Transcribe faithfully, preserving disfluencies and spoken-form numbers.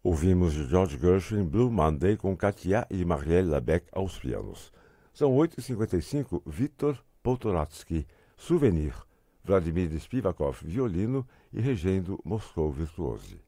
Ouvimos de George Gershwin Blue Monday com Katia e Marielle Labec aos pianos. São oito e cinquenta e cinco, Viktor Poltoratsky, Souvenir, Vladimir Spivakov, violino e Regendo Moscou Virtuosi.